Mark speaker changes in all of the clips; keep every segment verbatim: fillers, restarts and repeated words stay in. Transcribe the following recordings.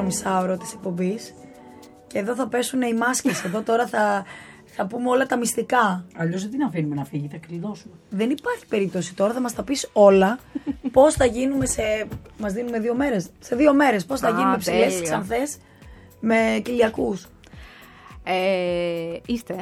Speaker 1: μισάωρο της εκπομπής. Και εδώ θα πέσουν οι μάσκες. Εδώ τώρα θα, θα πούμε όλα τα μυστικά.
Speaker 2: Αλλιώς δεν την αφήνουμε να φύγει, θα κλειδώσουμε.
Speaker 1: Δεν υπάρχει περίπτωση τώρα, θα μας τα πεις όλα. Πώς θα γίνουμε σε. Μας δίνουμε δύο μέρες. Σε δύο μέρες, πώς θα
Speaker 3: Α,
Speaker 1: γίνουμε ψηλές
Speaker 3: τέλεια.
Speaker 1: ξανθές με κοιλιακούς.
Speaker 3: Ε, είστε.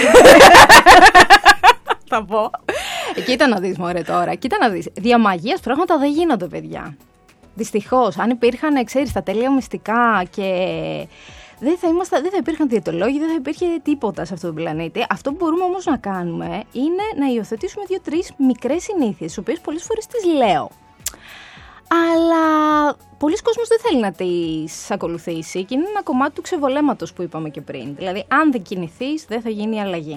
Speaker 3: Θα πω. Κοίτα να δεις, μωρέ, τώρα. Κοίτα να δεις. Διαμαγείας πράγματα δεν γίνονται, παιδιά. Δυστυχώς. Αν υπήρχαν, ξέρεις, τα τέλεια μυστικά και δεν θα, είμαστε, δεν θα υπήρχαν διαιτολόγοι, δεν θα υπήρχε τίποτα σε αυτόν τον πλανήτη. Αυτό που μπορούμε όμως να κάνουμε είναι να υιοθετήσουμε δύο-τρεις μικρές συνήθειες, τις οποίες πολλές φορές τις λέω. Αλλά πολλοί κόσμος δεν θέλει να τις ακολουθήσει και είναι ένα κομμάτι του ξεβολέματος που είπαμε και πριν. Δηλαδή, αν δεν κινηθείς, δεν θα γίνει αλλαγή.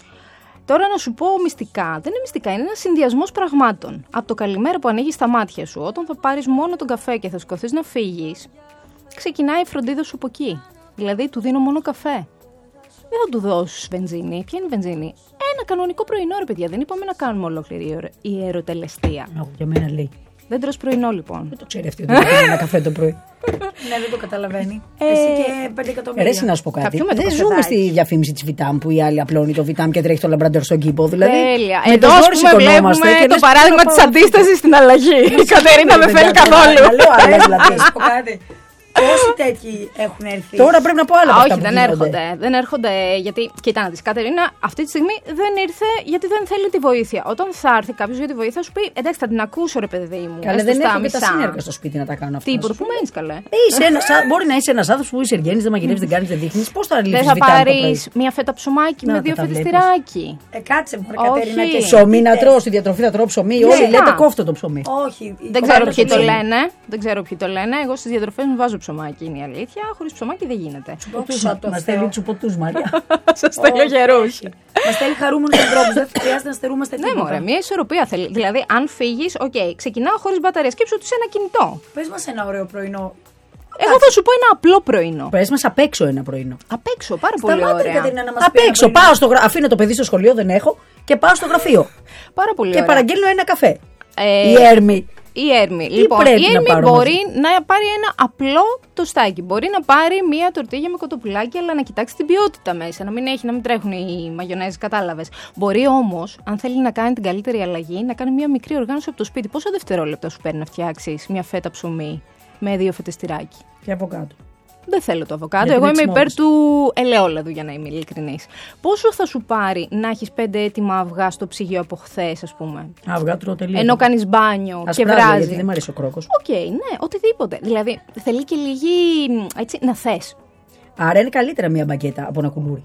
Speaker 3: Τώρα να σου πω μυστικά. Δεν είναι μυστικά, είναι ένας συνδυασμός πραγμάτων. Από το καλημέρα που ανοίγεις τα μάτια σου, όταν θα πάρεις μόνο τον καφέ και θα σηκωθείς να φύγεις, ξεκινάει η φροντίδα σου από εκεί. Δηλαδή, του δίνω μόνο καφέ. Δεν θα του δώσεις βενζίνη. Ποια είναι η βενζίνη? Ένα κανονικό πρωινό, ρε παιδιά. Δεν είπαμε να κάνουμε ολόκληρη ιεροτελεστία.
Speaker 2: Αχ, για μένα λέει.
Speaker 3: Δεν τρως πρωινό, λοιπόν.
Speaker 2: Δεν το ξέρει αυτή ότι δεν πίνει ένα καφέ το πρωί.
Speaker 1: Ναι, δεν το καταλαβαίνει.
Speaker 3: Ε,
Speaker 1: Εσύ και πέντε εκατομμύρια.
Speaker 2: Ρε, να σου πω κάτι.
Speaker 3: Κάποιου με το
Speaker 2: Δεν
Speaker 3: καφεδάκι.
Speaker 2: ζούμε στη διαφήμιση της Βιτάμ που η άλλη απλώνει το Βιτάμ και τρέχει το λαμπραντόρ στον κήπο. Δηλαδή,
Speaker 3: Τέλεια.
Speaker 2: με
Speaker 3: Εδώ,
Speaker 2: το
Speaker 3: ας
Speaker 2: ζόρι
Speaker 3: πούμε, βλέπουμε
Speaker 2: σηκωνόμαστε και
Speaker 3: το
Speaker 2: λες,
Speaker 3: παράδειγμα
Speaker 2: πάω,
Speaker 3: της
Speaker 2: πάω.
Speaker 3: αντίστασης στην αλλαγή. Η Κατερίνα δεν θέλει καθόλου.
Speaker 2: Να λέω άλλες, δηλαδή.
Speaker 1: Να σου πω κάτι. Πόσοι τέτοιοι έχουν έρθει?
Speaker 2: Τώρα πρέπει να πω άλλα από αυτά
Speaker 3: Όχι,
Speaker 2: που
Speaker 3: δεν
Speaker 2: γίνονται.
Speaker 3: έρχονται. Δεν έρχονται γιατί, κοίτα να δεις, Κατερίνα αυτή τη στιγμή δεν ήρθε γιατί δεν θέλει τη βοήθεια. Όταν θα έρθει κάποιος για τη βοήθεια, θα σου πει εντάξει, θα την ακούσω, ρε παιδί μου.
Speaker 2: Καλά,
Speaker 3: έστω
Speaker 2: δεν
Speaker 3: στα
Speaker 2: έχω και τα
Speaker 3: μισά.
Speaker 2: σύνεργα στο σπίτι να τα κάνω αυτά.
Speaker 3: Τι, που μένεις καλέ.
Speaker 2: Ε, είσαι ένας, μπορεί να είσαι ένας άνθρωπος που είσαι εργένης, δεν μαγειρεύεις, δεν κάνεις, δεν δείχνεις. Πώς θα
Speaker 3: Δεν
Speaker 2: λύσεις
Speaker 3: θα
Speaker 2: Βιτάμ το πρωί?
Speaker 3: πάρεις μια φέτα ψωμάκι
Speaker 2: Να,
Speaker 3: με
Speaker 2: τα
Speaker 3: δύο
Speaker 2: τα
Speaker 3: φετιστηράκι.
Speaker 1: Ε, κάτσε μου, ρε
Speaker 3: Όχι.
Speaker 1: Κατερίνα. Και εσύ
Speaker 2: Ψωμί να
Speaker 1: πείτε.
Speaker 2: τρώω, στη διατροφή θα τρώω ψωμί.
Speaker 3: Ναι,
Speaker 2: Όλοι
Speaker 3: α.
Speaker 2: λέτε κόφτω το ψωμί.
Speaker 1: Όχι. η
Speaker 3: Δεν ξέρω
Speaker 1: κοπέλα
Speaker 3: ποιοι
Speaker 1: σου
Speaker 3: το
Speaker 1: λέει.
Speaker 3: λένε. Δεν ξέρω ποιοι το λένε. Εγώ στις διατροφές μου βάζω ψωμάκι, είναι η αλήθεια. Χωρίς ψωμάκι δεν γίνεται.
Speaker 1: Δόξα τω
Speaker 2: Μας
Speaker 1: Θεώ.
Speaker 2: θέλει τσουποτούς, Μαρία.
Speaker 3: Σας στέλνω γερούς.
Speaker 1: Μας θέλει χαρούμενους ανθρώπους. Δεν χρειάζεται να στερούμαστε
Speaker 3: Ναι,
Speaker 1: τίποτα.
Speaker 3: μωρέ, μια ισορροπία θέλει. Δηλαδή, αν φύγεις, οκ, ξεκινάω χωρίς μπαταρία. Σκέψου ότι είσαι ένα κινητό.
Speaker 1: Πες μας ένα ωραίο πρωινό.
Speaker 3: Εγώ θα σου πω ένα απλό πρωινό.
Speaker 2: Πες μας απ' έξω ένα πρωινό.
Speaker 3: Απ' έξω, πάρα πολύ
Speaker 1: Σταμάτα, ρε
Speaker 3: ωραία.
Speaker 1: Κατερίνα, να μας
Speaker 2: Απ'
Speaker 1: πει ένα
Speaker 2: έξω,
Speaker 1: πρωινό.
Speaker 2: πάω στο γραφείο. Αφήνω το παιδί στο σχολείο, δεν έχω, και πάω στο γραφείο.
Speaker 3: Πάρα πολύ
Speaker 2: Και
Speaker 3: ωραία.
Speaker 2: παραγγέλνω ένα καφέ.
Speaker 3: Ε,
Speaker 2: Η Έρμη.
Speaker 3: Η Έρμη. Λοιπόν,
Speaker 2: πρέπει
Speaker 3: η
Speaker 2: να
Speaker 3: Έρμη
Speaker 2: πάρω
Speaker 3: μπορεί να πάρει ένα απλό τοστάκι. Μπορεί να πάρει μία τορτίγια με κοτοπουλάκι, αλλά να κοιτάξει την ποιότητα μέσα. Να μην έχει, να μην τρέχουν οι μαγιονέζες, κατάλαβες. Μπορεί όμως, αν θέλει να κάνει την καλύτερη αλλαγή, να κάνει μία μικρή οργάνωση από το σπίτι. Πόσα δευτερόλεπτα σου παίρνει να φτιάξεις μία φέτα ψωμί με δύο φετιστηράκι?
Speaker 2: Και από κάτω.
Speaker 3: Δεν θέλω το αβοκάντο.
Speaker 2: Για την
Speaker 3: Εγώ είμαι υπέρ
Speaker 2: εξημόρεση.
Speaker 3: του ελαιόλαδου, για να είμαι ειλικρινής. Πόσο θα σου πάρει να έχεις πέντε έτοιμα αυγά στο ψυγείο από χθες, ας πούμε?
Speaker 2: Αυγά τρώω τελείως.
Speaker 3: Ενώ κάνεις μπάνιο και
Speaker 2: Ασπράδια,
Speaker 3: βράζει.
Speaker 2: γιατί δεν μου αρέσει ο κρόκος.
Speaker 3: Οκ, ναι, οτιδήποτε. Δηλαδή θέλει και λίγη. Έτσι, να θες.
Speaker 2: Άρα είναι καλύτερα μία μπαγκέτα από ένα κουλούρι.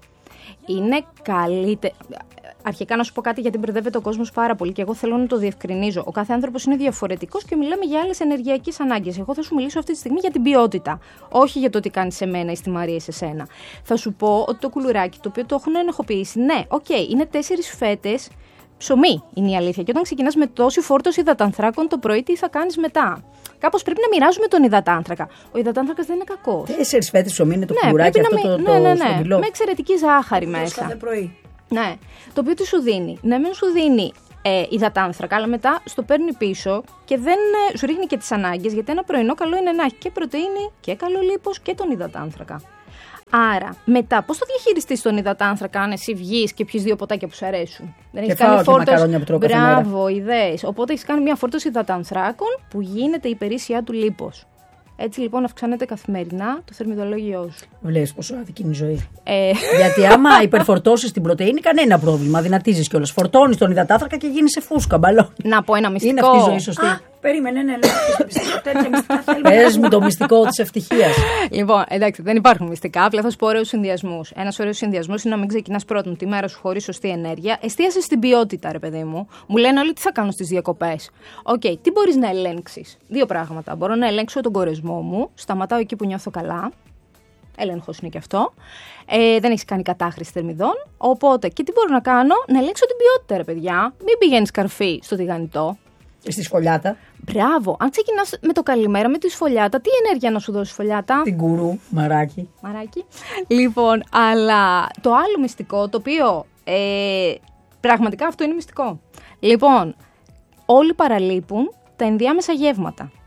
Speaker 3: Είναι καλύτερα. Αρχικά να σου πω κάτι γιατί μπερδεύεται ο κόσμος πάρα πολύ και εγώ θέλω να το διευκρινίζω. Ο κάθε άνθρωπος είναι διαφορετικός και μιλάμε για άλλες ενεργειακές ανάγκες. Εγώ θα σου μιλήσω αυτή τη στιγμή για την ποιότητα. Όχι για το τι κάνεις σε μένα ή στη Μαρία ή σε σένα. Θα σου πω ότι το κουλουράκι το οποίο το έχουν ενοχοποιήσει, ναι, οκ, okay, είναι τέσσερις φέτες ψωμί, είναι η αλήθεια. Και όταν ξεκινάς με τόση φόρτωση υδατανθράκων το πρωί, τι θα κάνεις μετά? Κάπως πρέπει να μοιράζουμε τον υδατάνθρακα. Ο υδατάνθρακας δεν είναι κακός.
Speaker 2: Τέσσερις φέτες ψωμί είναι το
Speaker 3: Ναι,
Speaker 2: κουλουράκι
Speaker 3: πρέπει
Speaker 2: αυτό
Speaker 3: να
Speaker 2: το,
Speaker 3: μην-
Speaker 2: το,
Speaker 3: ναι, ναι,
Speaker 2: το
Speaker 3: ναι.
Speaker 2: στρογγυλό.
Speaker 3: Με εξαιρετική ζάχαρη μέσα.
Speaker 1: Κάθε πρωί.
Speaker 3: Ναι, το οποίο τι σου δίνει? Ναι, μην σου δίνει ε, υδατάνθρακα, αλλά μετά στο παίρνει πίσω και δεν ε, σου ρίχνει και τις ανάγκες, γιατί ένα πρωινό καλό είναι να έχει και πρωτεΐνη και καλό λίπος και τον υδατάνθρακα. Άρα, μετά, πώς θα διαχειριστείς τον υδατάνθρακα αν εσύ βγεις και πιεις δύο ποτάκια που σου αρέσουν? Δεν έχεις
Speaker 2: φάω
Speaker 3: κάνει
Speaker 2: και μακαρόνια που τρώω κάθε μέρα.
Speaker 3: Μπράβο, ιδέες. Οπότε έχεις κάνει μια φόρτωση υδατανθράκων που γίνεται η υπερίσσια του λίπος. Έτσι λοιπόν αυξάνεται καθημερινά το θερμιδολόγιό σου.
Speaker 2: Βλέπεις πόσο άδικη είναι η ζωή.
Speaker 3: Ε,
Speaker 2: Γιατί άμα υπερφορτώσεις την πρωτεΐνη, κανένα πρόβλημα. Δυνατίζεις κιόλας. Φορτώνεις τον υδατάνθρακα και γίνεις σε φούσκα μπαλόν.
Speaker 3: να πω ένα μυστικό.
Speaker 2: Είναι αυτή η ζωή σωστή.
Speaker 1: Α, περίμενε, ναι, ναι. Τέτοια μυστικά θέλουμε.
Speaker 2: Πες μου το μυστικό της ευτυχίας.
Speaker 3: Λοιπόν, εντάξει, δεν υπάρχουν μυστικά. Απλά θα σου πω ωραίους συνδυασμούς. Ένας ωραίος συνδυασμός είναι να μην ξεκινάς πρώτον τη μέρα σου χωρίς σωστή ενέργεια. Εστίασε στην ποιότητα, ρε παιδί μου. Μου λένε όλοι τι θα κάνω στις διακοπές. Οκ, okay, τι μπορείς να ελέγξεις? Δύο πράγματα. Μπορώ να ελέγξω τον κορεσμό μου. Σταματάω εκεί που νιώθω καλά. Έλεγχος είναι και αυτό. Ε, δεν έχεις κάνει κατάχρηση θερμιδών. Οπότε, και τι μπορώ να κάνω? Να ελέγξω την ποιότητα, ρε παιδιά. Μην πηγαίνεις καρφί στο τηγανιτό.
Speaker 2: Στη σφολιάτα.
Speaker 3: Μπράβο. Αν ξεκινάς με το καλημέρα, με τη σφολιάτα, τι ενέργεια να σου δώσει σφολιάτα?
Speaker 2: Την κουρού, μαράκι.
Speaker 3: Μαράκι. Λοιπόν, αλλά το άλλο μυστικό, το οποίο ε, πραγματικά αυτό είναι μυστικό. Λοιπόν, όλοι παραλείπουν τα ενδιάμεσα γεύματα. Τα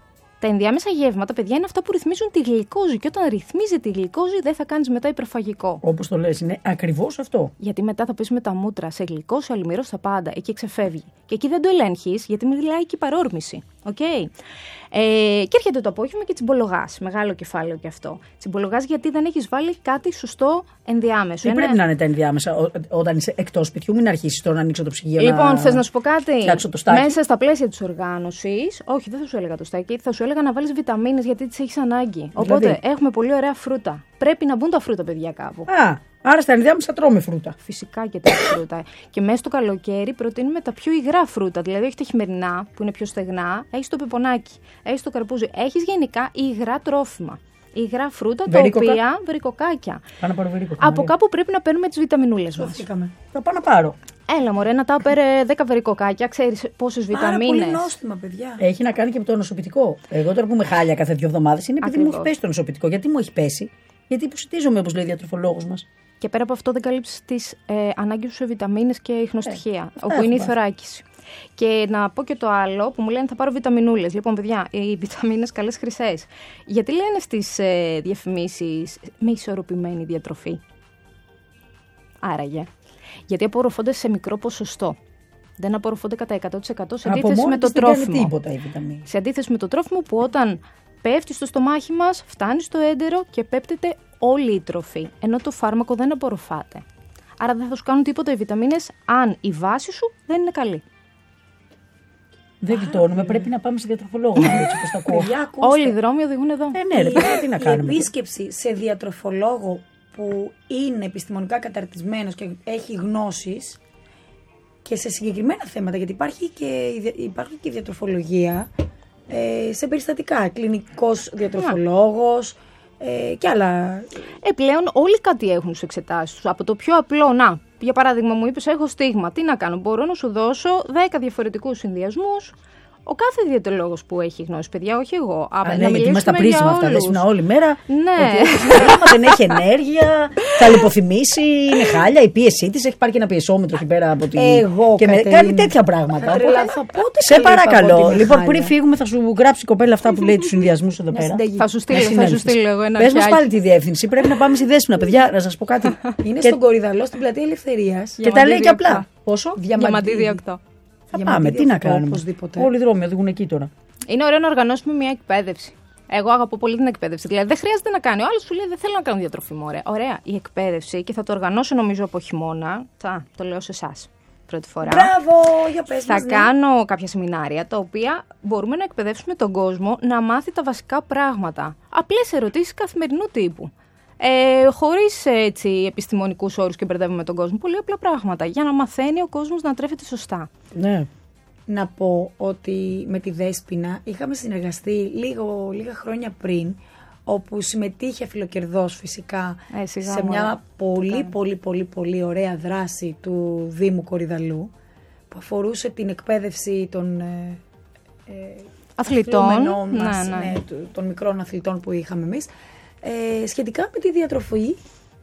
Speaker 3: Τα ενδιάμεσα γεύματα, παιδιά, είναι αυτά που ρυθμίζουν τη γλυκόζη. Και όταν ρυθμίζει τη γλυκόζη, δεν θα κάνεις μετά υπερφαγικό.
Speaker 2: Όπως το λες, είναι ακριβώς αυτό.
Speaker 3: Γιατί μετά θα πεις με τα μούτρα σε γλυκό, σε αλμυρό, στα πάντα. Εκεί ξεφεύγει. Και εκεί δεν το ελέγχεις, γιατί μιλάει και η παρόρμηση. Okay. Ε, και έρχεται το απόγευμα και τσιμπολογάς. Μεγάλο κεφάλαιο και αυτό. Τσιμπολογάς γιατί δεν έχεις βάλει κάτι σωστό ενδιάμεσο.
Speaker 2: Δεν
Speaker 3: Ένα...
Speaker 2: πρέπει να είναι τα ενδιάμεσα ό, όταν είσαι εκτός σπιτιού, μην αρχίσεις τώρα να ανοίξω το ψυγείο.
Speaker 3: Λοιπόν,
Speaker 2: να...
Speaker 3: θες να σου πω κάτι.
Speaker 2: Το στάκι.
Speaker 3: Μέσα στα πλαίσια της οργάνωσης, όχι, δεν θα σου έλεγα το στάκι, θα σου έλεγα να βάλεις βιταμίνες γιατί τις έχεις ανάγκη. Οπότε
Speaker 2: Δηλαδή...
Speaker 3: έχουμε πολύ ωραία φρούτα. Πρέπει να μπουν τα φρούτα, παιδιά, κάπου.
Speaker 2: Α, άρα στα ενδιάμεσα τρώμε φρούτα.
Speaker 3: Φυσικά και τα φρούτα. Και μέσα στο καλοκαίρι προτείνουμε τα πιο υγρά φρούτα. Δηλαδή, όχι τα χειμερινά που είναι πιο στεγνά, έχει το πεπονάκι, έχει το καρπούζι. Έχει γενικά υγρά τρόφιμα. Υγρά φρούτα,
Speaker 2: Βερίκοκα.
Speaker 3: τα οποία. Βερικοκάκια.
Speaker 2: Πάω να πάρω βερίκοκα.
Speaker 3: Από κάπου πρέπει να παίρνουμε τις βιταμινούλες μας.
Speaker 2: Θα πάω να πάρω.
Speaker 3: Έλα, μωρέ, να τα πέρε δέκα βερικοκάκια, ξέρεις πόσες βιταμίνες.
Speaker 1: Πάρα πολύ νόστιμα, παιδιά.
Speaker 2: Έχει να κάνει και με το νοσοποιητικό. Εγώ τώρα που είμαι χάλια κάθε δύο εβδομάδες είναι επειδή μου έχει πέσει το νοσοποιητικό. Γιατί μου έχει πέσει? Γιατί υποσιτίζομαι, όπως λέει ο διατροφολόγος μας.
Speaker 3: Και πέρα από αυτό δεν καλύψεις τις ε, ανάγκες σου σε βιταμίνες και ιχνοστοιχεία,
Speaker 2: ε,
Speaker 3: όπου είναι η θωράκιση. Και να πω και το άλλο που μου λένε θα πάρω βιταμινούλες. Λοιπόν, παιδιά, οι βιταμίνες καλές χρυσές. Γιατί λένε στις ε, διαφημίσεις με ισορροπημένη διατροφή? Άραγε. Γιατί απορροφώνται σε μικρό ποσοστό. Δεν απορροφώνται κατά εκατό τοις εκατό σε αντίθεση με το τρόφιμο.
Speaker 2: Τίποτα, η βιταμίνη.
Speaker 3: Σε αντίθεση με το τρόφιμο που όταν πέφτει στο στομάχι μας, φτάνει στο έντερο και πέπτεται όλη η τροφή. Ενώ το φάρμακο δεν απορροφάται. Άρα δεν θα σου κάνουν τίποτα οι βιταμίνες αν η βάση σου δεν είναι καλή.
Speaker 2: Δεν γλιτώνουμε, πρέπει να πάμε σε διατροφολόγο. Έτσι, πώς τα ακούω.
Speaker 3: Όλοι οι δρόμοι οδηγούν εδώ.
Speaker 2: Ε, ναι, ρε, τι να κάνουμε.
Speaker 1: Η επίσκεψη σε διατροφολόγο που είναι επιστημονικά καταρτισμένος και έχει γνώσεις και σε συγκεκριμένα θέματα, γιατί υπάρχει και, υπάρχει και διατροφολογία ε, σε περιστατικά, κλινικός διατροφολόγος ε, και άλλα.
Speaker 3: Επιπλέον όλοι κάτι έχουν στις εξετάσεις τους. Από το πιο απλό, να, για παράδειγμα μου είπες έχω στίγμα, τι να κάνω, μπορώ να σου δώσω δέκα διαφορετικούς συνδυασμούς. Ο κάθε διαιτολόγος που έχει γνώση, παιδιά, όχι εγώ.
Speaker 2: Α,
Speaker 3: να
Speaker 2: ναι, γιατί είμαστε τα πρίσμα αυτά. Λες όλη μέρα.
Speaker 3: Ναι.
Speaker 2: Ότι δεν έχει ενέργεια, θα λιποθυμήσει, είναι χάλια, η πίεσή της, έχει πάρει και ένα πιεσόμετρο εκεί πέρα από την.
Speaker 1: Εγώ
Speaker 2: και με, κάνει τέτοια πράγματα.
Speaker 1: Θα τρελαθώ. Πότε
Speaker 2: σε παρακαλώ. Λοιπόν, πριν φύγουμε, θα σου γράψει η κοπέλα αυτά που λέει του συνδυασμούς εδώ πέρα.
Speaker 3: Θα σου στείλω, θα σου στείλω εγώ ένα.
Speaker 2: Πες μας πάλι τη διεύθυνση. Πρέπει να πάμε στη Δέσποινα, παιδιά, να σας πω κάτι.
Speaker 1: Είναι στον Κορυδαλό, στην πλατεία Ελευθερίας.
Speaker 2: Και τα λέει και απλά. Πόσο?
Speaker 3: Διαμαντίδη οκτώ.
Speaker 2: Θα πάμε, τι να κάνουμε.
Speaker 1: Οπωσδήποτε.
Speaker 2: Όλοι οι δρόμοι οδηγούν εκεί τώρα.
Speaker 3: Είναι ωραίο να οργανώσουμε μια εκπαίδευση. Εγώ αγαπώ πολύ την εκπαίδευση. Δηλαδή δεν χρειάζεται να κάνει. Ο άλλος σου λέει δεν θέλω να κάνω διατροφή μου. Ωραία. Ωραία. Η εκπαίδευση και θα το οργανώσω νομίζω από χειμώνα. Θα το λέω σε εσάς πρώτη φορά.
Speaker 1: Μπράβο, για πες
Speaker 3: Θα
Speaker 1: μας, ναι.
Speaker 3: κάνω κάποια σεμινάρια τα οποία μπορούμε να εκπαιδεύσουμε τον κόσμο να μάθει τα βασικά πράγματα. Απλές ερωτήσεις καθημερινού τύπου. Ε, χωρίς έτσι επιστημονικούς όρους και μπερδεύουμε τον κόσμο. Πολύ απλά πράγματα για να μαθαίνει ο κόσμος να τρέφεται σωστά.
Speaker 2: Ναι.
Speaker 1: Να πω ότι με τη Δέσποινα είχαμε συνεργαστεί λίγο, λίγα χρόνια πριν, όπου συμμετείχε φιλοκερδός φυσικά
Speaker 3: ε, σιγά,
Speaker 1: σε μια
Speaker 3: μόνο.
Speaker 1: πολύ,
Speaker 3: πολύ
Speaker 1: πολύ πολύ πολύ ωραία δράση του Δήμου Κορυδαλού που αφορούσε την εκπαίδευση των ε, ε,
Speaker 3: αθλητών
Speaker 1: μας,
Speaker 3: ναι, ναι.
Speaker 1: Ναι, των μικρών αθλητών που είχαμε εμείς ε, σχετικά με τη διατροφή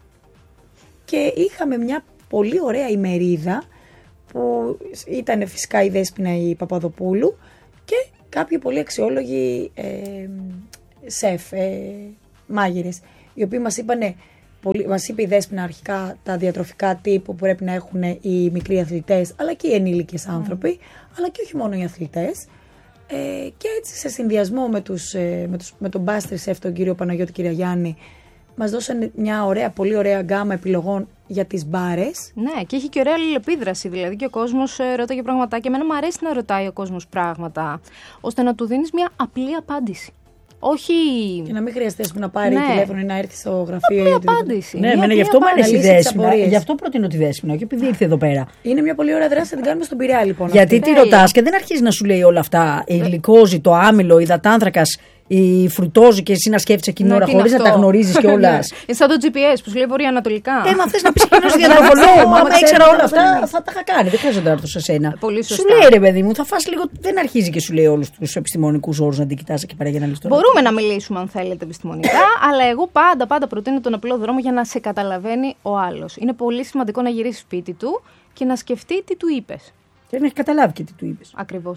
Speaker 1: και είχαμε μια πολύ ωραία ημερίδα που ήταν φυσικά η Δέσποινα η Παπαδοπούλου και κάποιοι πολύ αξιόλογοι ε, σεφ, ε, μάγειρες, οι οποίοι μας είπανε, πολύ, μας είπε η Δέσποινα αρχικά τα διατροφικά τύπου που πρέπει να έχουν οι μικροί αθλητές, αλλά και οι ενήλικες άνθρωποι, mm. αλλά και όχι μόνο οι αθλητές. Ε, και έτσι σε συνδυασμό με, τους, ε, με, τους, με τον Μπάστρι σεφ, τον κύριο Παναγιώτη Κυριαγιάννη, μας δώσανε μια ωραία, πολύ ωραία γκάμα επιλογών για τις μπάρες.
Speaker 3: Ναι, και έχει και ωραία αλληλεπίδραση. Δηλαδή και ο κόσμος ε, ρώταγε πραγματάκια. Εμένα μου αρέσει να ρωτάει ο κόσμος πράγματα, ώστε να του δίνεις μια απλή απάντηση. Όχι.
Speaker 1: Και να μην χρειαστεί να πάρει
Speaker 3: ναι.
Speaker 1: τηλέφωνο ή να έρθει στο γραφείο.
Speaker 3: Απλή απάντηση.
Speaker 2: Ναι, εμένα γι' αυτό μου αρέσει η Δέσποινα. Γι' αυτό προτείνω τη Δέσποινα, όχι επειδή ήρθε εδώ πέρα.
Speaker 1: Είναι μια πολύ ωραία δράση, θα την κάνουμε στον Πειραιά λοιπόν.
Speaker 2: Γιατί τη ρωτάς και δεν αρχίζει να σου λέει όλα αυτά. Η γλυκόζη, το άμυλο, η υδατάνθρακας, η φρουτόζη και εσύ να σκέφτεσαι εκείνη την ώρα χωρίς να τα γνωρίζεις κιόλας.
Speaker 3: Είναι σαν το τζι πι ες που σου λέει βορειοανατολικά.
Speaker 2: Ε, μα θες να πεις κοινό διατροφολόγο. Άμα ήξερα όλα αυτά, θα τα είχα κάνει. Δεν χρειάζεται να έρθω σε σένα.
Speaker 3: Πολύ σωστά.
Speaker 2: Σου λέει ρε παιδί μου, θα φας λίγο. Δεν αρχίζει και σου λέει όλους τους επιστημονικούς όρους να την κοιτάς εκεί πέρα για να λύσεις.
Speaker 3: Μπορούμε να μιλήσουμε αν θέλετε επιστημονικά, αλλά εγώ πάντα πάντα προτείνω τον απλό δρόμο για να σε καταλαβαίνει ο άλλος. Είναι πολύ σημαντικό να γυρίσει σπίτι του και να σκεφτεί τι του είπες.
Speaker 2: Και να έχει καταλάβει και τι του είπες.
Speaker 3: Ακριβώς.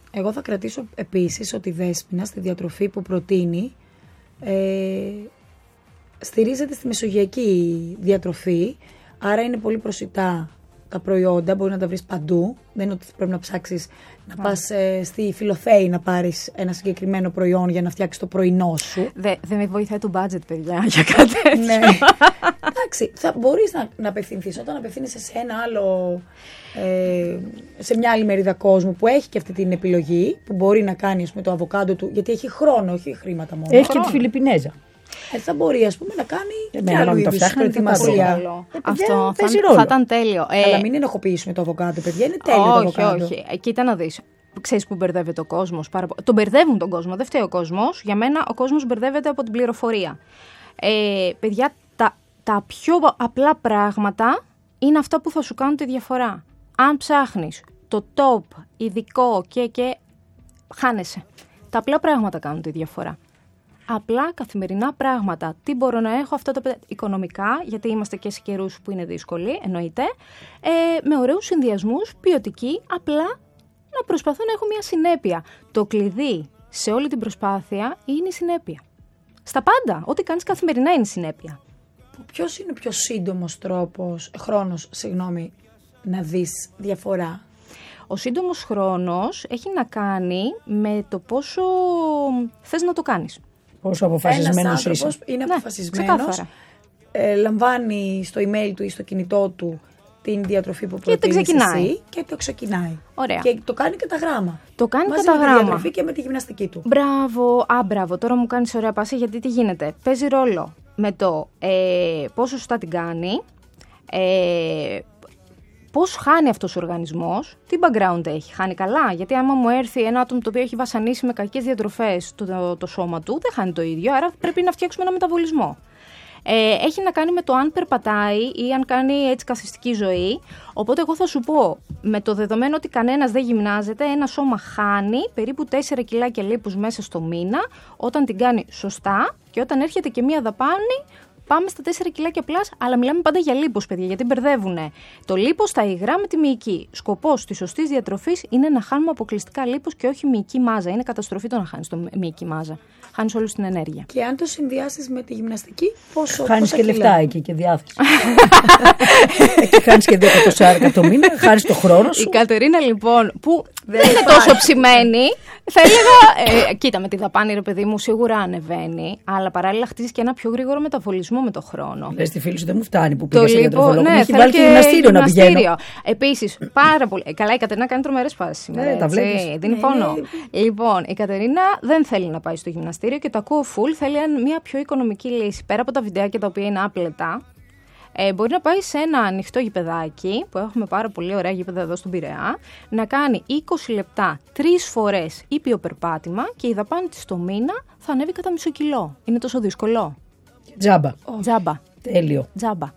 Speaker 1: Εγώ θα κρατήσω επίσης ότι η Δέσποινα στη διατροφή που προτείνει ε, στηρίζεται στη μεσογειακή διατροφή, άρα είναι πολύ προσιτά τα προϊόντα, μπορεί να τα βρεις παντού. Δεν είναι ότι πρέπει να ψάξεις να yeah. πας ε, στη Φιλοθέη να πάρεις ένα συγκεκριμένο προϊόν για να φτιάξεις το πρωινό σου.
Speaker 3: Δεν δε με βοηθάει το budget, παιδιά, για κάτι τέτοιο.
Speaker 1: Ναι. Εντάξει, θα μπορείς να, να απευθυνθείς όταν απευθύνεσαι σε ένα άλλο, ε, σε μια άλλη μερίδα κόσμου που έχει και αυτή την επιλογή, που μπορεί να κάνει ας πούμε, το αβοκάντο του, γιατί έχει χρόνο, όχι χρήματα μόνο.
Speaker 2: Έχει
Speaker 1: χρόνο.
Speaker 2: Και τη Φιλιππινέζα.
Speaker 1: Ε, θα μπορεί ας πούμε να κάνει
Speaker 2: ε,
Speaker 1: και άλλου είδους προετοιμασία.
Speaker 3: Ε, Αυτό θα, θα ήταν τέλειο.
Speaker 1: Ε, Αλλά μην ενοχοποιήσουμε το αβοκάντο, παιδιά, είναι τέλειο
Speaker 3: όχι,
Speaker 1: το αβοκάντο.
Speaker 3: Όχι, όχι. Κοίτα να δεις. Ξέρεις που μπερδεύεται ο κόσμος. Πάρα... Τον μπερδεύουν τον κόσμο, δεν φταίει ο κόσμος. Για μένα ο κόσμος μπερδεύεται από την πληροφορία. Ε, παιδιά, τα, τα πιο απλά πράγματα είναι αυτά που θα σου κάνουν τη διαφορά. Αν ψάχνεις το top, ειδικό και και χάνεσαι. Τα απλά πράγματα κάνουν τη διαφορά. Απλά καθημερινά πράγματα. Τι μπορώ να έχω αυτά τα οικονομικά, γιατί είμαστε και σε καιρούς που είναι δύσκολοι, εννοείται, ε, με ωραίους συνδυασμούς, ποιοτικοί, απλά να προσπαθώ να έχω μια συνέπεια. Το κλειδί σε όλη την προσπάθεια είναι η συνέπεια. Στα πάντα, ό,τι κάνεις καθημερινά είναι η συνέπεια.
Speaker 1: Ποιος είναι ο πιο σύντομος τρόπος, χρόνος, συγγνώμη, να δεις διαφορά?
Speaker 3: Ο σύντομος χρόνος έχει να κάνει με το πόσο θες να το κάνεις.
Speaker 2: Πόσο αποφασισμένος είσαι.
Speaker 1: Είναι
Speaker 3: ναι,
Speaker 1: αποφασισμένος, ε, λαμβάνει στο email του ή στο κινητό του την διατροφή που προτείνεις εσύ και το ξεκινάει.
Speaker 3: Ωραία.
Speaker 1: Και το κάνει κατά γράμμα.
Speaker 3: Το κάνει
Speaker 1: μαζί
Speaker 3: κατά
Speaker 1: με
Speaker 3: γράμμα.
Speaker 1: Τη διατροφή και με τη γυμναστική του.
Speaker 3: Μπράβο, α, μπράβο. Τώρα μου κάνεις ωραία πάση, γιατί τι γίνεται. Παίζει ρόλο με το ε, πόσο σωστά την κάνει, ε, πώς χάνει αυτός ο οργανισμός, τι background έχει, χάνει καλά. Γιατί άμα μου έρθει ένα άτομο το οποίο έχει βασανίσει με κακές διατροφές το, το, το σώμα του, δεν χάνει το ίδιο, άρα πρέπει να φτιάξουμε ένα μεταβολισμό. Ε, έχει να κάνει με το αν περπατάει ή αν κάνει έτσι καθιστική ζωή. Οπότε εγώ θα σου πω, με το δεδομένο ότι κανένας δεν γυμνάζεται, ένα σώμα χάνει περίπου τέσσερα κιλάκια λίπους μέσα στο μήνα, όταν την κάνει σωστά και όταν έρχεται και μία δαπάνη, πάμε στα τέσσερα κιλάκια πλάς, αλλά μιλάμε πάντα για λίπος, παιδιά, γιατί μπερδεύουνε το λίπος, τα υγρά με τη μυϊκή. Σκοπός της σωστής διατροφής είναι να χάνουμε αποκλειστικά λίπος και όχι μυϊκή μάζα. Είναι καταστροφή το να χάνεις το μυϊκή μάζα. Χάνεις όλη την ενέργεια.
Speaker 1: Και αν το συνδυάσεις με τη γυμναστική, πόσο.
Speaker 2: Χάνεις και
Speaker 1: κιλά?
Speaker 2: λεφτά εκεί και διάθεση. Εκεί χάνεις και δέκα εκατομμύρια το μήνα, χάνεις το χρόνο σου.
Speaker 3: Η Κατερίνα λοιπόν, που δεν είναι τόσο ψημένη, θα έλεγα. Ε, κοίτα, με τη δαπάνη, ρε παιδί μου, σίγουρα ανεβαίνει, αλλά παράλληλα χτίζει και ένα πιο γρήγορο μεταβολισμό με το χρόνο.
Speaker 2: Λες τη φίλη σου, δεν μου φτάνει που πήγε στο
Speaker 3: λίπο,
Speaker 2: γιατροφολόγο.
Speaker 3: Ναι,
Speaker 2: μου έχει βάλει και γυμναστήριο να πηγαίνω.
Speaker 3: Επίσης, πάρα πολύ. Καλά, η Κατερίνα κάνει τρομερές πάσεις σήμερα.
Speaker 2: Ναι, τα βλέπεις.
Speaker 3: Δίνει
Speaker 1: Ναι,
Speaker 3: πόνο.
Speaker 1: ναι.
Speaker 3: Λοιπόν, η Κατερίνα δεν θέλει να πάει στο γυμναστήριο και το ακούω full. Θέλει μια πιο οικονομική λύση. Πέρα από τα βιντεάκια τα οποία είναι άπλετα, ε, μπορεί να πάει σε ένα ανοιχτό γηπεδάκι, που έχουμε πάρα πολύ ωραία γήπεδα εδώ στον Πειραιά, να κάνει είκοσι λεπτά τρεις φορές ήπιο περπάτημα και η δαπάνη της το μήνα θα ανέβει κατά μισό κιλό. Είναι τόσο δύσκολο?
Speaker 2: Τζάμπα.
Speaker 3: Τζάμπα.
Speaker 2: Τέλειο.
Speaker 3: Τζάμπα.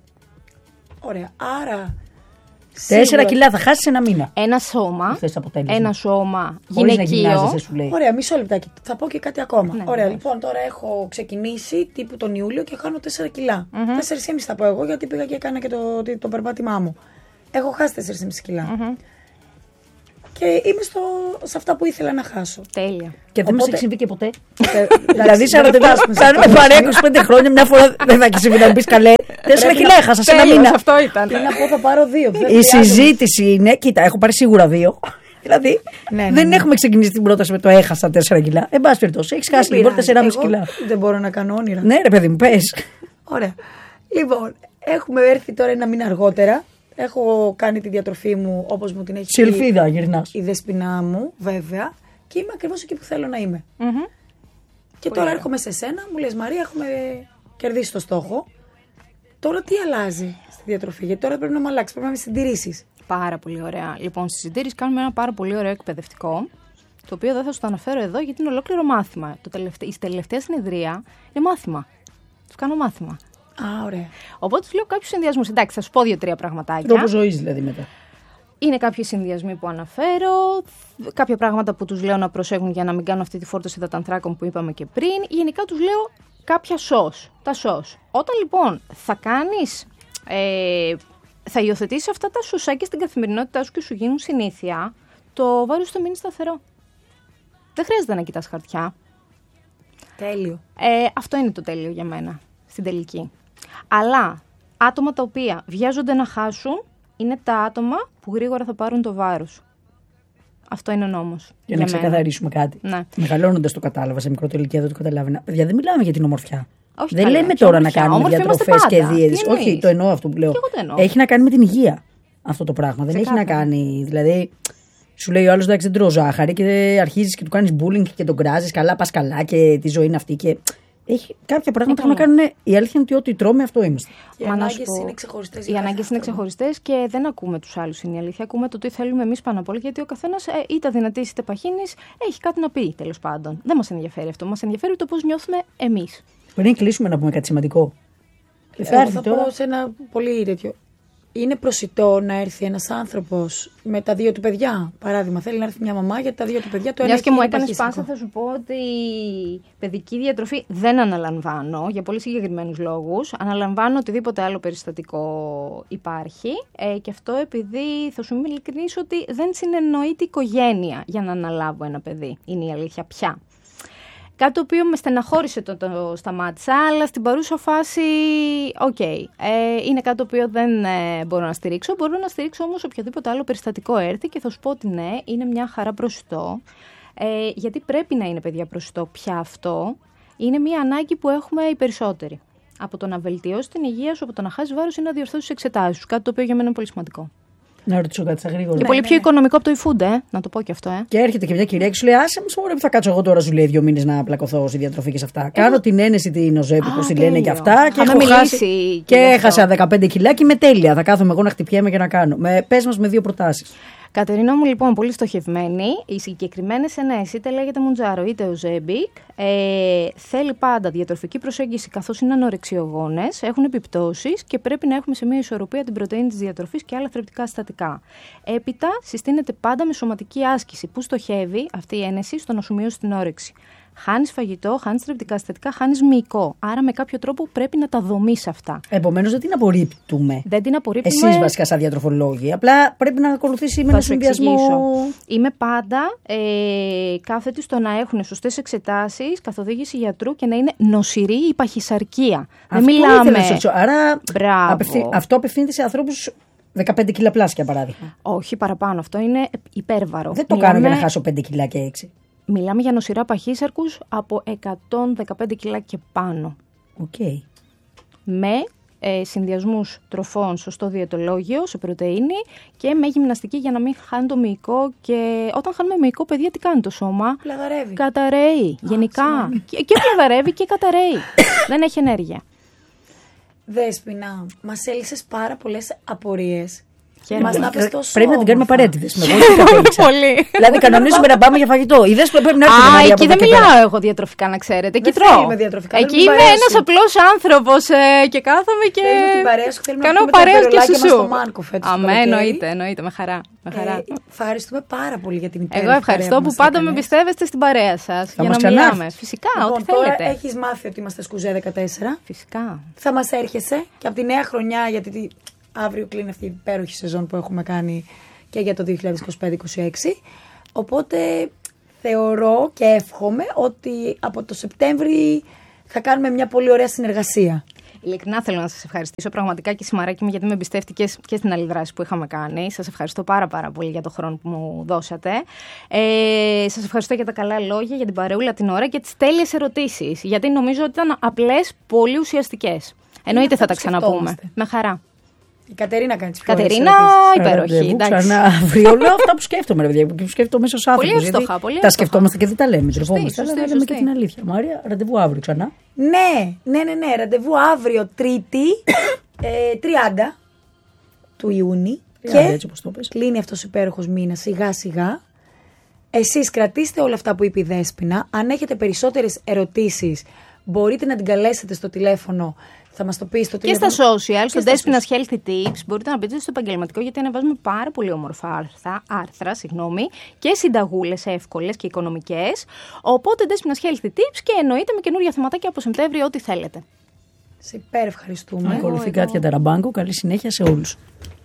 Speaker 1: Ωραία. Άρα.
Speaker 2: Τέσσερα κιλά θα χάσεις ένα μήνα.
Speaker 3: Ένα σώμα. Ένα σώμα γυναικείο.
Speaker 1: Ωραία, μισό λεπτάκι. Θα πω και κάτι ακόμα.
Speaker 3: Ναι,
Speaker 1: Ωραία,
Speaker 3: ναι.
Speaker 1: λοιπόν, τώρα έχω ξεκινήσει τύπου τον Ιούλιο και χάνω τέσσερα κιλά. τέσσερα κόμμα πέντε θα πω εγώ, γιατί πήγα και έκανα και το, το, το περπάτημά μου. Έχω χάσει τέσσερα κόμμα πέντε κιλά.
Speaker 3: Mm-hmm.
Speaker 1: Και είμαι στο, σε αυτά που ήθελα να χάσω.
Speaker 3: Τέλεια.
Speaker 2: Και δεν μας
Speaker 1: Οπότε-
Speaker 2: έχει συμβεί και ποτέ.
Speaker 1: Ε,
Speaker 2: Δηλαδή, σαν να
Speaker 1: δεν φτάσουμε σε
Speaker 2: κάνουμε
Speaker 1: αυτό.
Speaker 2: παρέα είκοσι πέντε χρόνια, μια φορά δεν θα έχει συμβεί να μου πει καλέ. Τέσσερα κιλά έχασα σε ένα
Speaker 3: Τέλειος,
Speaker 2: μήνα.
Speaker 3: αυτό ήταν.
Speaker 1: Τι να πω, θα πάρω δύο. δεν
Speaker 2: Η
Speaker 1: χρειάζεται.
Speaker 2: συζήτηση είναι, κοίτα, έχω πάρει σίγουρα δύο. Δηλαδή,
Speaker 1: Ναι, ναι,
Speaker 2: δεν
Speaker 1: ναι.
Speaker 2: έχουμε ξεκινήσει την πρόταση με το έχασα τέσσερα κιλά. Εν πάση περιπτώσει, έχει χάσει
Speaker 1: Δεν
Speaker 2: λοιπόν
Speaker 1: πειράζει.
Speaker 2: τέσσερα κόμμα πέντε
Speaker 1: Εγώ
Speaker 2: κιλά.
Speaker 1: δεν μπορώ να κάνω όνειρα.
Speaker 2: Ναι, ρε παιδί μου, πε.
Speaker 1: Ωραία. Λοιπόν, έχουμε έρθει τώρα ένα μήνα αργότερα. Έχω κάνει τη διατροφή μου όπως μου την έχει πει
Speaker 2: Σιλφίδα γυρνά.
Speaker 1: η δεσποινά μου, βέβαια. Και είμαι ακριβώς εκεί που θέλω να είμαι.
Speaker 3: Μμμ.
Speaker 1: Και τώρα έρχομαι σε σένα, μου λες Μαρία, έχουμε κερδίσει το στόχο. Τώρα τι αλλάζει στη διατροφή? Γιατί τώρα πρέπει να μου αλλάξει, πρέπει να με συντηρήσεις.
Speaker 3: Πάρα πολύ ωραία. Λοιπόν, στη συντήρηση κάνουμε ένα πάρα πολύ ωραίο εκπαιδευτικό, το οποίο δεν θα σου το αναφέρω εδώ γιατί είναι ολόκληρο μάθημα. Το τελευτα... Η τελευταία συνεδρία είναι μάθημα. Του κάνω μάθημα.
Speaker 1: Α, ωραία.
Speaker 3: Οπότε του λέω κάποιου συνδυασμού. Εντάξει, θα σου πω δύο-τρία πραγματάκια.
Speaker 2: Τρόπο ζωή δηλαδή μετά.
Speaker 3: Είναι κάποιοι συνδυασμοί που αναφέρω, κάποια πράγματα που τους λέω να προσέχουν για να μην κάνουν αυτή τη φόρτωση υδατανθράκων που είπαμε και πριν. Γενικά τους λέω κάποια σως, τα σως. Όταν λοιπόν θα κάνεις, ε, θα υιοθετήσεις αυτά τα σωσάκια στην καθημερινότητά σου και σου γίνουν συνήθεια, το βάρος θα μείνει σταθερό. Δεν χρειάζεται να κοιτάς χαρτιά.
Speaker 1: Τέλειο.
Speaker 3: Ε, αυτό είναι το τέλειο για μένα, στην τελική. Αλλά άτομα τα οποία βιάζονται να χάσουν είναι τα άτομα που γρήγορα θα πάρουν το βάρος. Αυτό είναι ο νόμος.
Speaker 2: Για,
Speaker 3: για
Speaker 2: να
Speaker 3: μένα.
Speaker 2: ξεκαθαρίσουμε κάτι.
Speaker 3: Ναι.
Speaker 2: Μεγαλώνοντας το κατάλαβα, σε μικρότερη ηλικία δεν το καταλάβαινα. Παιδιά, δεν μιλάμε για την ομορφιά.
Speaker 3: Όχι
Speaker 2: δεν
Speaker 3: καλά,
Speaker 2: λέμε
Speaker 3: και
Speaker 2: τώρα να
Speaker 3: ομορφιά.
Speaker 2: κάνουμε
Speaker 3: Όμορφοι είμαστε
Speaker 2: διατροφές και
Speaker 3: πάντα.
Speaker 2: δίαιτες.
Speaker 3: Τι
Speaker 2: Όχι,
Speaker 3: εννοείς?
Speaker 2: το εννοώ αυτό που λέω.
Speaker 3: Και εγώ το εννοώ.
Speaker 2: Έχει να κάνει με την υγεία αυτό το πράγμα. Δεν έχει να
Speaker 3: Ξεκάθαρα.
Speaker 2: κάνει. Δηλαδή, σου λέει ο άλλος εντάξει, δεν τρώω ζάχαρη και αρχίζεις και του κάνεις bullying και τον κράζεις. Καλά, πας καλά και τη ζωή είναι αυτή. Και έχει κάποια πράγματα που να κάνουν. Η αλήθεια είναι ότι ό,τι τρώμε, αυτό είμαστε.
Speaker 1: Οι
Speaker 3: Μα να
Speaker 1: ανάγκες
Speaker 3: σου πω,
Speaker 1: είναι ξεχωριστές.
Speaker 3: Οι ανάγκες είναι ξεχωριστές και δεν ακούμε τους άλλους. Είναι η αλήθεια. Ακούμε το τι θέλουμε εμείς πάνω απ' όλα. Γιατί ο καθένας, ε, είτε αδυνατής είτε παχύνης, έχει κάτι να πει τέλος πάντων. Δεν μας ενδιαφέρει αυτό. Μας ενδιαφέρει το πώς νιώθουμε εμείς.
Speaker 2: Πριν κλείσουμε να πούμε κάτι σημαντικό.
Speaker 1: Εγώ θα πω σε ένα πολύ τέτοιο. Είναι προσιτό να έρθει ένας άνθρωπος με τα δύο του παιδιά. Παράδειγμα, θέλει να έρθει μια μαμά γιατί τα δύο του παιδιά το ένα.
Speaker 3: Μιας και
Speaker 1: έχει
Speaker 3: μου
Speaker 1: γίνει
Speaker 3: έκανε
Speaker 1: παχύσικο.
Speaker 3: πάσα, θα σου πω ότι παιδική διατροφή δεν αναλαμβάνω για πολύ συγκεκριμένους λόγους. Αναλαμβάνω οτιδήποτε άλλο περιστατικό υπάρχει. Ε, και αυτό επειδή θα σου είμαι ειλικρινής ότι δεν συνεννοείται η οικογένεια για να αναλάβω ένα παιδί. Είναι η αλήθεια πια. Κάτι το οποίο με στεναχώρησε το, το σταμάτησα, αλλά στην παρούσα φάση, οκ, okay, ε, είναι κάτι το οποίο δεν ε, μπορώ να στηρίξω. Μπορώ να στηρίξω όμως οποιοδήποτε άλλο περιστατικό έρθει και θα σου πω ότι ναι, είναι μια χαρά προσιτό, ε, γιατί πρέπει να είναι παιδιά προσιτό πια αυτό. Είναι μια ανάγκη που έχουμε οι περισσότεροι. Από το να βελτιώσει την υγεία σου, από το να χάσει βάρος ή να διορθώσει τις εξετάσεις σου, κάτι το οποίο για μένα είναι πολύ σημαντικό.
Speaker 2: Να ρωτήσω κάτι στα γρήγορα.
Speaker 3: Και πολύ πιο οικονομικό από το e-food, ε, να το πω και αυτό, ε.
Speaker 2: Και έρχεται και μια κυρία και σου λέει: άσε μου, μωρέ, που θα κάτσω εγώ τώρα, σου λέει δύο μήνες να πλακωθώ στη διατροφή και σε αυτά. Κάνω την ένεση την Οζέπη, όπως τη λένε και αυτά. Και, έχω χάσει, και έχασα δεκαπέντε κιλά και είμαι τέλεια. Θα κάθομαι εγώ να χτυπιέμαι και να κάνω. Με, πες μας με δύο προτάσεις.
Speaker 3: Κατερίνα μου, λοιπόν, πολύ στοχευμένη. Οι συγκεκριμένες ενέσεις, είτε λέγεται Μουτζάρο είτε Οζέμπικ, ε, θέλει πάντα διατροφική προσέγγιση καθώς είναι ανορεξιογόνες, έχουν επιπτώσεις και πρέπει να έχουμε σε μια ισορροπία την πρωτεΐνη της διατροφής και άλλα θρεπτικά συστατικά. Έπειτα, συστήνεται πάντα με σωματική άσκηση που στοχεύει αυτή η ένεση στο να σου μειώσει την όρεξη. Χάνεις φαγητό, χάνεις θρεπτικά συστατικά, χάνεις μυϊκό. Άρα με κάποιο τρόπο πρέπει να τα δομείς αυτά.
Speaker 2: Επομένως δεν την απορρίπτουμε.
Speaker 3: Δεν την απορρίπτουμε.
Speaker 2: Εσείς βασικά σαν διατροφολόγοι. Απλά πρέπει να ακολουθήσει με ένα συνδυασμό.
Speaker 3: Είμαι πάντα ε, κάθετη στο να έχουν σωστές εξετάσεις, καθοδήγηση γιατρού και να είναι νοσηρή η παχυσαρκία.
Speaker 2: Αυτό
Speaker 3: δεν μιλάμε.
Speaker 2: Άρα
Speaker 3: Μπράβο.
Speaker 2: αυτό απευθύνεται σε ανθρώπους δεκαπέντε κιλά πλάς, για παράδειγμα.
Speaker 3: Όχι παραπάνω. Αυτό είναι υπέρβαρο.
Speaker 2: Δεν το
Speaker 3: μιλάμε...
Speaker 2: κάνω για να χάσω πέντε κιλά και έξι.
Speaker 3: Μιλάμε για νοσηρά παχύσαρκους από εκατόν δεκαπέντε κιλά και πάνω.
Speaker 2: Okay.
Speaker 3: Με ε, συνδυασμούς τροφών, σωστό διαιτολόγιο, σε πρωτεΐνη και με γυμναστική για να μην χάνει το μυϊκό. Και όταν χάνουμε μυϊκό, παιδιά, τι κάνει το σώμα?
Speaker 1: Πλαδαρεύει.
Speaker 3: Καταραίει. Γενικά. Και, και πλαδαρεύει και καταραίει. Δεν έχει ενέργεια.
Speaker 1: Δέσποινα, μας έλυσες πάρα πολλές απορίες.
Speaker 3: Μας
Speaker 1: να πες τόσο
Speaker 2: πρέπει να την κάνουμε απαραίτητες.
Speaker 3: Πολύ.
Speaker 2: Δηλαδή, κανονίζουμε να πάμε για φαγητό. Οι δες που πρέπει να έρθει
Speaker 3: Α,
Speaker 2: Μαρία,
Speaker 3: εκεί δεν μιλάω εγώ διατροφικά, να ξέρετε. Εκεί τρώω. Εκεί είμαι ένας απλός άνθρωπος ε, και κάθομαι και. Κάνω παρέα και σουσού. Αμέ, εννοείται, εννοείται. Με χαρά. Με χαρά.
Speaker 1: Ε, ευχαριστούμε πάρα πολύ για την υπέροχη.
Speaker 3: Εγώ ευχαριστώ που πάντα με πιστεύεστε στην παρέα σας. Για να μιλάμε. Φυσικά,
Speaker 1: λοιπόν,
Speaker 3: ό,τι θέλετε.
Speaker 1: Τώρα έχεις μάθει ότι είμαστε Σκουζέ δεκατέσσερα.
Speaker 3: Φυσικά.
Speaker 1: Θα μας έρχεσαι και από τη νέα χρονιά, γιατί αύριο κλείνει αυτή η υπέροχη σεζόν που έχουμε κάνει και για το δύο χιλιάδες είκοσι πέντε είκοσι έξι. Οπότε θεωρώ και εύχομαι ότι από το Σεπτέμβρη θα κάνουμε μια πολύ ωραία συνεργασία.
Speaker 3: Ειλικρινά θέλω να σας ευχαριστήσω πραγματικά και Σιμαράκη μου, γιατί με εμπιστεύτηκες και στην άλλη δράση που είχαμε κάνει. Σας ευχαριστώ πάρα πάρα πολύ για τον χρόνο που μου δώσατε. Ε, σας ευχαριστώ για τα καλά λόγια, για την παρεούλα την ώρα και τις τέλειες ερωτήσεις. Γιατί νομίζω ότι ήταν απλές, πολύ ουσιαστικές. Εννοείται θα τα ξαναπούμε. Με χαρά.
Speaker 1: Η Κατερίνα κάνει τις πιο
Speaker 3: Κατερίνα, υπέροχη.
Speaker 2: Ξανά αύριο λέω αυτά που σκέφτομαι, ρε παιδιά, που σκέφτομαι μέσα ως άνθρωπος.
Speaker 3: Πολύ εύστοχα, πολύ
Speaker 2: τα σκεφτόμαστε και δεν τα λέμε.
Speaker 3: Σωστή,
Speaker 2: αλλά λέμε και την αλήθεια. Μάρια, ραντεβού αύριο ξανά.
Speaker 1: Ναι, ναι, ναι, ναι. Ραντεβού αύριο Τρίτη, ε, τριάντα του Ιούνιου. Και
Speaker 2: έτσι, όπως το πες.
Speaker 1: Κλείνει αυτός ο υπέροχος μήνας σιγά σιγά. Εσείς κρατήστε όλα αυτά που είπε η Δέσποινα. Αν έχετε περισσότερες ερωτήσεις, μπορείτε να την καλέσετε στο τηλέφωνο. Θα μας το πει στο τηλέφωνο.
Speaker 3: Και στα social, στο Despina's Healthy Tips, μπορείτε να μπείτε στο επαγγελματικό, γιατί ανεβάζουμε πάρα πολύ όμορφα άρθρα, άρθρα συγγνώμη, και συνταγούλες εύκολες και οικονομικές. Οπότε Despina's Healthy Tips και εννοείται με καινούργια θεματάκια από Σεπτέμβριο, ό,τι θέλετε.
Speaker 1: Σε υπέρ ευχαριστούμε.
Speaker 2: Ακολουθεί Κάτια Ταραμπάνκο. Καλή συνέχεια σε όλους.